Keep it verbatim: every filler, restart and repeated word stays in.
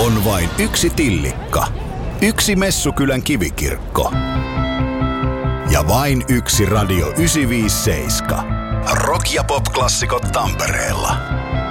On vain yksi Tillikka, yksi Messukylän kivikirkko ja vain yksi Radio yhdeksänsataaviisikymmentäseitsemän. Rock- ja pop-klassikot Tampereella.